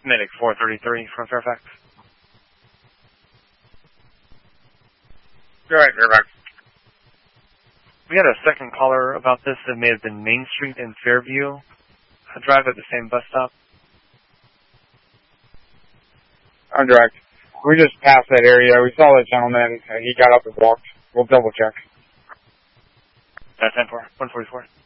Medic 433 from Fairfax. Go ahead, Fairfax. We had a second caller about this. It may have been Main Street in Fairview. I drive at the same bus stop. I'm direct. We just passed that area. We saw that gentleman. He got up and walked. We'll double check. That's 10-4, 144.